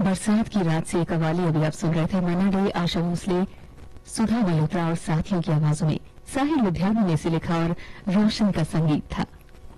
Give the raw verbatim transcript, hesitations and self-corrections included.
बरसात की रात से कवाली अभी आप सुन रहे थे। मन्ना डे, आशा भोसले, सुधा मल्होत्रा और साथियों की आवाजों में साहिर लुधियाना ने इसे लिखा और रोशन का संगीत था।